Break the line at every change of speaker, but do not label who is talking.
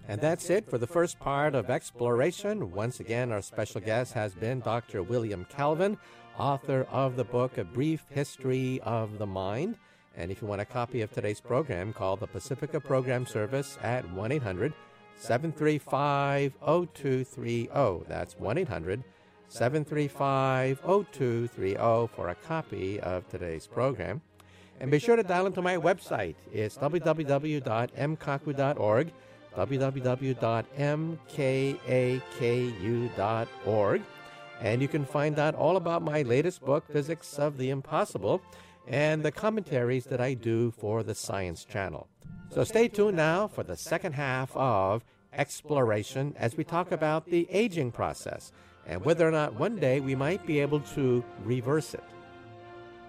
And that's it for the first part of Exploration. Once again, our special guest has been Dr. William Calvin, author of the book A Brief History of the Mind. And if you want a copy of today's program, call the Pacifica Program Service at 1-800-735-0230. That's 1-800-735-0230 for a copy of today's program. And be sure to dial into my website. It's www.mkaku.org, www.mkaku.org. And you can find out all about my latest book, Physics of the Impossible, and the commentaries that I do for the Science Channel. So stay tuned now for the second half of Exploration as we talk about the aging process and whether or not one day we might be able to reverse it.